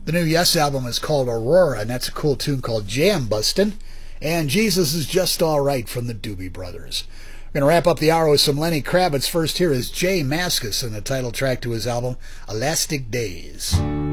The new Yes album is called Aurora, and that's a cool tune called Jam Bustin'. And Jesus is Just Alright from the Doobie Brothers. We're going to wrap up the hour with some Lenny Kravitz. First, here is J Mascis and the title track to his album, Elastic Days.